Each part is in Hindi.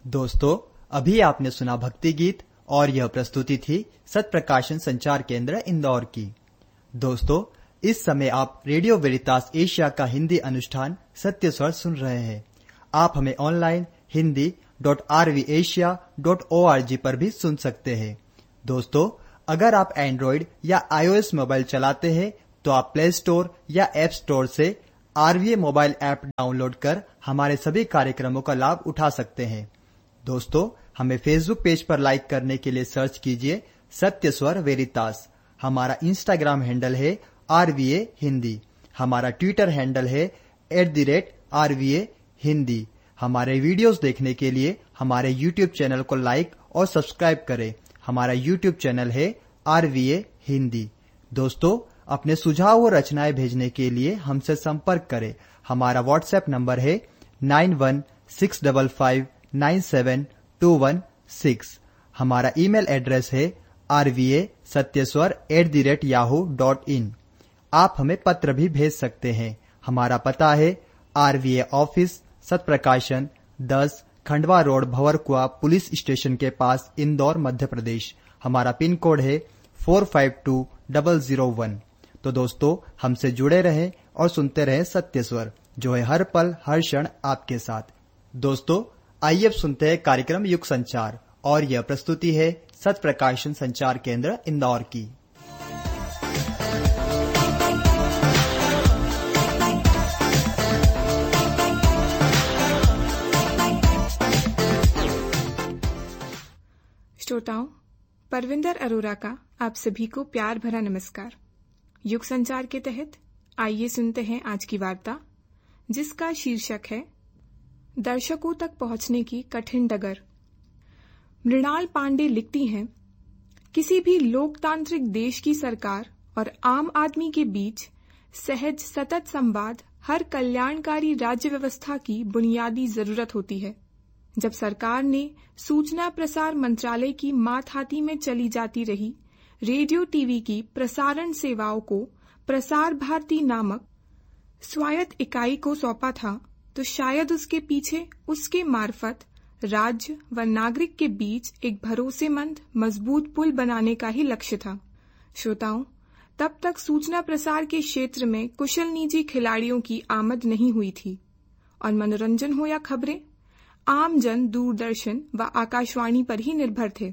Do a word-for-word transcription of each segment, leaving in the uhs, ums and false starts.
दोस्तों, अभी आपने सुना भक्ति गीत और यह प्रस्तुति थी सत्य प्रकाशन संचार केंद्र इंदौर की। दोस्तों, इस समय आप रेडियो वेरितास एशिया का हिंदी अनुष्ठान सत्य स्वर सुन रहे हैं। आप हमें online Hindi dot are we Asia dot O R G पर भी सुन सकते हैं। दोस्तों, अगर आप एंड्रॉइड या आईओएस मोबाइल चलाते हैं तो आप प्ले स्टोर या ऐप स्टोर से आरवीए मोबाइल ऐप डाउनलोड कर हमारे सभी कार्यक्रमों का लाभ उठा सकते हैं। दोस्तों, हमें फेसबुक पेज पर लाइक करने के लिए सर्च कीजिए सत्य स्वर वेरितास। हमारा इंस्टाग्राम हैंडल है आरवीए हिंदी। हमारा ट्विटर हैंडल है एट द रेट आरवीए हिंदी। हमारे वीडियोस देखने के लिए हमारे यूट्यूब चैनल को लाइक और सब्सक्राइब करें। हमारा यूट्यूब चैनल है आरवीए हिंदी। दोस्तों, अपने सुझाव और रचनाएं भेजने के लिए हमसे संपर्क करें। हमारा व्हाट्सएप नंबर है nine one six five five nine seven to one six. हमारा ईमेल एड्रेस है आरवीए सत्यस्वर at the rate Yahoo dot in. आप हमें पत्र भी भेज सकते हैं। हमारा पता है आरवीए ऑफिस सत्य प्रकाशन दस Khandwa road Bhanwarkuan police station के पास इंदौर मध्य प्रदेश। हमारा पिन कोड है four five to double zero one. तो दोस्तों, हमसे जुड़े रहें और सुनते रहें सत्य स्वर, जो है हर पल हर क्षण आपके साथ। दोस्तों, आइए अब सुनते हैं कार्यक्रम युग संचार और यह प्रस्तुति है सत्य प्रकाशन संचार केंद्र इंदौर की। श्रोताओं, परविंदर अरोरा का आप सभी को प्यार भरा नमस्कार। युग संचार के तहत आइए सुनते हैं आज की वार्ता, जिसका शीर्षक है दर्शकों तक पहुंचने की कठिन डगर। मृणाल पांडे लिखती हैं, किसी भी लोकतांत्रिक देश की सरकार और आम आदमी के बीच सहज सतत संवाद हर कल्याणकारी राज्य व्यवस्था की बुनियादी जरूरत होती है। जब सरकार ने सूचना प्रसार मंत्रालय की मातहाती में चली जाती रही रेडियो टीवी की प्रसारण सेवाओं को प्रसार भारती नामक स्वायत्त इकाई को सौंपा था, तो शायद उसके पीछे उसके मार्फत राज्य व नागरिक के बीच एक भरोसेमंद मजबूत पुल बनाने का ही लक्ष्य था। श्रोताओं, तब तक सूचना प्रसार के क्षेत्र में कुशल निजी खिलाड़ियों की आमद नहीं हुई थी और मनोरंजन हो या खबरें, आम जन दूरदर्शन व आकाशवाणी पर ही निर्भर थे।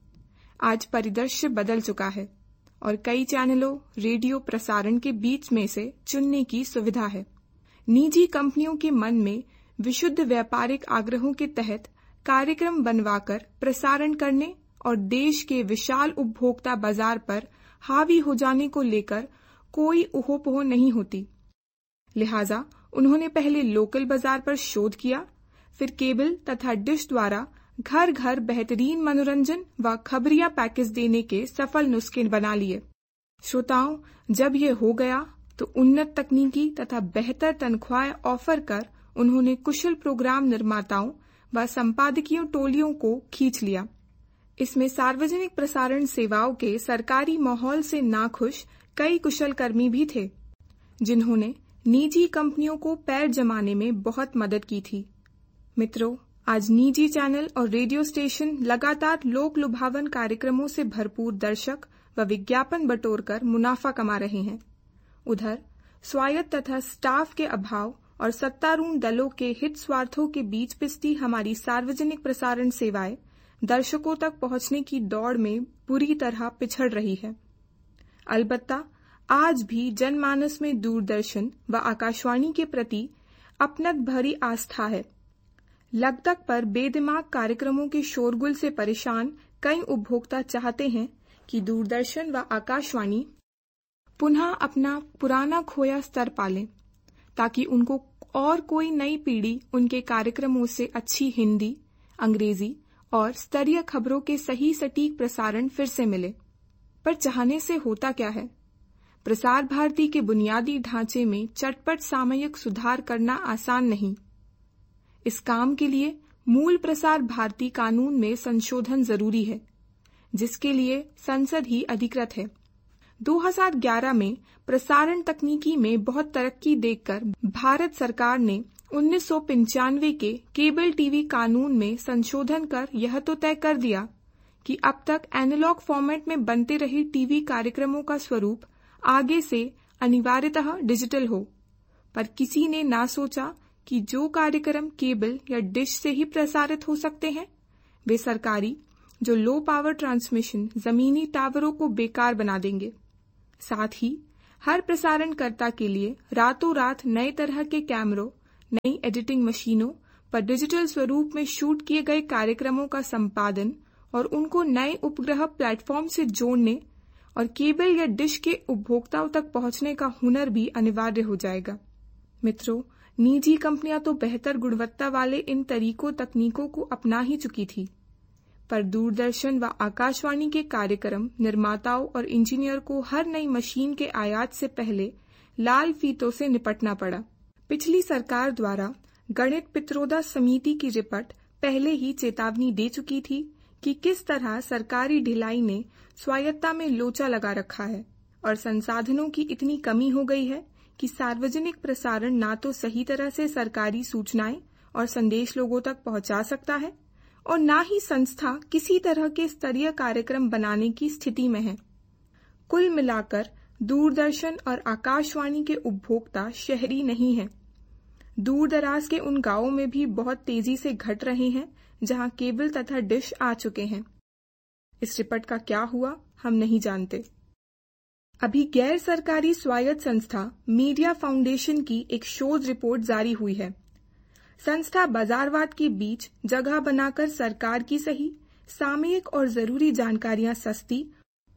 आज परिदृश्य बदल चुका है और कई चैनलों रेडियो प्रसारण के बीच में से चुनने की सुविधा है। निजी कंपनियों के मन में विशुद्ध व्यापारिक आग्रहों के तहत कार्यक्रम बनवाकर प्रसारण करने और देश के विशाल उपभोक्ता बाजार पर हावी हो जाने को लेकर कोई उहोपोह नहीं होती। लिहाजा उन्होंने पहले लोकल बाजार पर शोध किया, फिर केबल तथा डिश द्वारा घर घर बेहतरीन मनोरंजन व खबरिया पैकेज देने के सफल नुस्खे बना लिए। श्रोताओं, जब ये हो गया तो उन्नत तकनीकी तथा बेहतर तनख्वाह ऑफर कर उन्होंने कुशल प्रोग्राम निर्माताओं व संपादकीय टोलियों को खींच लिया। इसमें सार्वजनिक प्रसारण सेवाओं के सरकारी माहौल से नाखुश कई कुशल कर्मी भी थे, जिन्होंने निजी कंपनियों को पैर जमाने में बहुत मदद की थी। मित्रों, आज निजी चैनल और रेडियो स्टेशन लगातार लोक लुभावन कार्यक्रमों से भरपूर दर्शक व विज्ञापन बटोरकर मुनाफा कमा रहे हैं। उधर स्वायत्त तथा स्टाफ के अभाव और सत्तारूढ़ दलों के हित स्वार्थों के बीच पिसती हमारी सार्वजनिक प्रसारण सेवाएं दर्शकों तक पहुंचने की दौड़ में बुरी तरह पिछड़ रही है। अलबत्ता आज भी जनमानस में दूरदर्शन व आकाशवाणी के प्रति अपनत भरी आस्था है। लगतक पर बेदिमाग कार्यक्रमों के शोरगुल से परेशान कई उपभोक्ता चाहते हैं कि दूरदर्शन व आकाशवाणी पुनः अपना पुराना खोया स्तर पालें, ताकि उनको और कोई नई पीढ़ी उनके कार्यक्रमों से अच्छी हिंदी, अंग्रेजी और स्तरीय खबरों के सही सटीक प्रसारण फिर से मिले। पर चाहने से होता क्या है? प्रसार भारती के बुनियादी ढांचे में चटपट सामयिक सुधार करना आसान नहीं। इस काम के लिए मूल प्रसार भारती कानून में संशोधन जरूरी है, जिसके लिए संसद ही अधिकृत है। दो हज़ार ग्यारह में प्रसारण तकनीकी में बहुत तरक्की देखकर भारत सरकार ने उन्नीस सौ पंचानवे के केबल टीवी कानून में संशोधन कर यह तो तय कर दिया कि अब तक एनालॉग फॉर्मेट में बनते रहे टीवी कार्यक्रमों का स्वरूप आगे से अनिवार्यतः डिजिटल हो, पर किसी ने ना सोचा कि जो कार्यक्रम केबल या डिश से ही प्रसारित हो सकते हैं वे सरकारी जो लो पावर ट्रांसमिशन जमीनी टावरों को बेकार बना देंगे। साथ ही हर प्रसारणकर्ता के लिए रातों रात नए तरह के कैमरों, नई एडिटिंग मशीनों पर डिजिटल स्वरूप में शूट किए गए कार्यक्रमों का संपादन और उनको नए उपग्रह प्लेटफॉर्म से जोड़ने और केबल या डिश के उपभोक्ताओं तक पहुंचने का हुनर भी अनिवार्य हो जाएगा। मित्रों, निजी कंपनियां तो बेहतर गुणवत्ता वाले इन तरीकों तकनीकों को अपना ही चुकी थी, पर दूरदर्शन व आकाशवाणी के कार्यक्रम निर्माताओं और इंजीनियर को हर नई मशीन के आयात से पहले लाल फीतों से निपटना पड़ा। पिछली सरकार द्वारा गणित पित्रोदा समिति की रिपोर्ट पहले ही चेतावनी दे चुकी थी कि किस तरह सरकारी ढिलाई ने स्वायत्ता में लोचा लगा रखा है और संसाधनों की इतनी कमी हो गई है कि सार्वजनिक प्रसारण ना तो सही तरह से सरकारी सूचनाएं और संदेश लोगों तक पहुंचा सकता है और ना ही संस्था किसी तरह के स्तरीय कार्यक्रम बनाने की स्थिति में है। कुल मिलाकर दूरदर्शन और आकाशवाणी के उपभोक्ता शहरी नहीं हैं। दूर दराज के उन गांवों में भी बहुत तेजी से घट रहे हैं जहां केबल तथा डिश आ चुके हैं। इस रिपोर्ट का क्या हुआ हम नहीं जानते। अभी गैर सरकारी स्वायत्त संस्था मीडिया फाउंडेशन की एक शोध रिपोर्ट जारी हुई है। संस्था बाजारवाद के बीच जगह बनाकर सरकार की सही, सामयिक और जरूरी जानकारियां सस्ती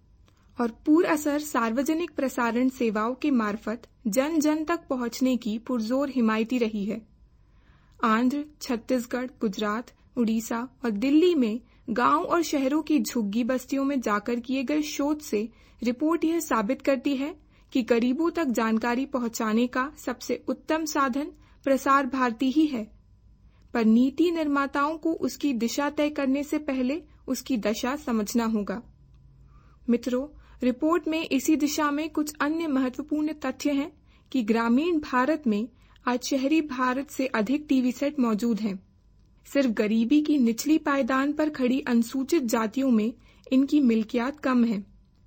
और पूर्ण असर सार्वजनिक प्रसारण सेवाओं के मार्फत जन जन तक पहुंचने की पुरजोर हिमायती रही है। आंध्र, छत्तीसगढ़, गुजरात, उड़ीसा और दिल्ली में गांव और शहरों की झुग्गी बस्तियों में जाकर किए गए शोध से रिपोर्ट यह साबित करती है कि गरीबों तक जानकारी पहुंचाने का सबसे उत्तम साधन प्रसार भारती ही है, पर नीति निर्माताओं को उसकी दिशा तय करने से पहले उसकी दशा समझना होगा। मित्रों, रिपोर्ट में इसी दिशा में कुछ अन्य महत्वपूर्ण तथ्य हैं कि ग्रामीण भारत में आज शहरी भारत से अधिक टीवी सेट मौजूद हैं। सिर्फ गरीबी की निचली पायदान पर खड़ी अनुसूचित जातियों में इनकी मिल्कियात कम है।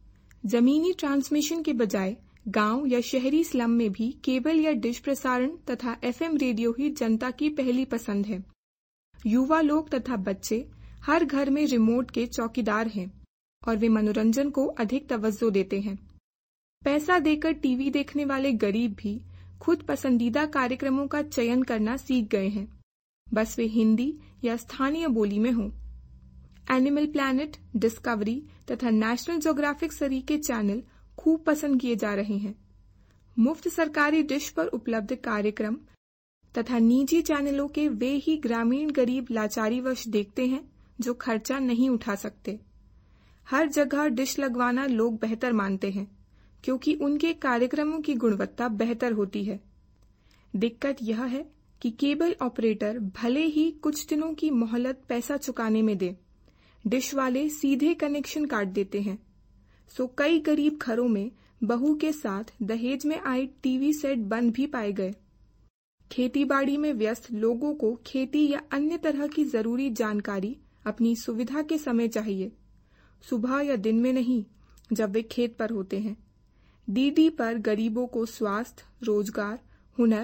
जमीनी ट्रांसमिशन के बजाय गांव या शहरी स्लम में भी केबल या डिश प्रसारण तथा एफएम रेडियो ही जनता की पहली पसंद है। युवा लोग तथा बच्चे हर घर में रिमोट के चौकीदार हैं और वे मनोरंजन को अधिक तवज्जो देते हैं। पैसा देकर टीवी देखने वाले गरीब भी खुद पसंदीदा कार्यक्रमों का चयन करना सीख गए हैं, बस वे हिंदी या स्थानीय बोली में हों। एनिमल प्लैनेट, डिस्कवरी तथा नेशनल ज्योग्राफिक सरी के चैनल खूब पसंद किए जा रहे हैं। मुफ्त सरकारी डिश पर उपलब्ध कार्यक्रम तथा निजी चैनलों के वे ही ग्रामीण गरीब लाचारीवश देखते हैं जो खर्चा नहीं उठा सकते। हर जगह डिश लगवाना लोग बेहतर मानते हैं क्योंकि उनके कार्यक्रमों की गुणवत्ता बेहतर होती है। दिक्कत यह है कि केबल ऑपरेटर भले ही कुछ दिनों की मोहलत पैसा चुकाने में दे, डिश वाले सीधे कनेक्शन काट देते हैं। सो कई गरीब घरों में बहू के साथ दहेज में आए टीवी सेट बंद भी पाए गए। खेती बाड़ी में व्यस्त लोगों को खेती या अन्य तरह की जरूरी जानकारी अपनी सुविधा के समय चाहिए, सुबह या दिन में नहीं जब वे खेत पर होते हैं। डीडी पर गरीबों को स्वास्थ्य, रोजगार, हुनर,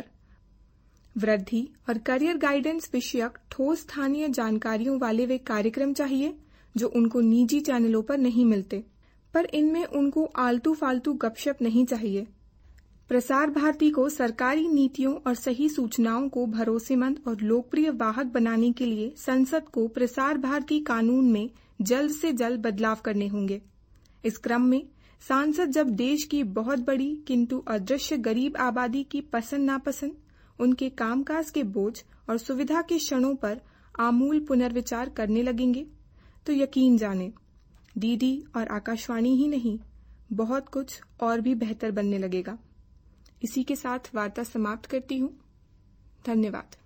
वृद्धि और करियर गाइडेंस विषयक ठोस स्थानीय जानकारियों वाले वे कार्यक्रम चाहिए जो उनको निजी चैनलों पर नहीं मिलते, पर इनमें उनको आलतू फालतू गपशप नहीं चाहिए। प्रसार भारती को सरकारी नीतियों और सही सूचनाओं को भरोसेमंद और लोकप्रिय वाहक बनाने के लिए संसद को प्रसार भारती कानून में जल्द से जल्द बदलाव करने होंगे। इस क्रम में सांसद जब देश की बहुत बड़ी किंतु अदृश्य गरीब आबादी की पसंद नापसंद, उनके कामकाज के बोझ और सुविधा के क्षणों पर आमूल पुनर्विचार करने लगेंगे तो यकीन जाने डीडी और आकाशवाणी ही नहीं, बहुत कुछ और भी बेहतर बनने लगेगा। इसी के साथ वार्ता समाप्त करती हूँ। धन्यवाद।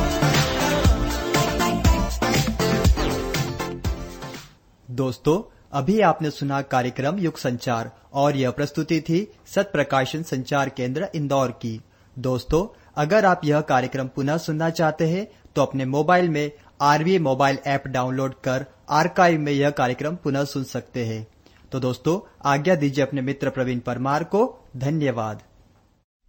दोस्तों, अभी आपने सुना कार्यक्रम युग संचार और यह प्रस्तुति थी सत्य प्रकाशन संचार केंद्र इंदौर की। दोस्तों, अगर आप यह कार्यक्रम पुनः सुनना चाहते हैं तो अपने मोबाइल में आरवीए मोबाइल ऐप डाउनलोड कर आर्काइव में यह कार्यक्रम पुनः सुन सकते हैं। तो दोस्तों, आज्ञा दीजिए अपने मित्र प्रवीण परमार को। धन्यवाद।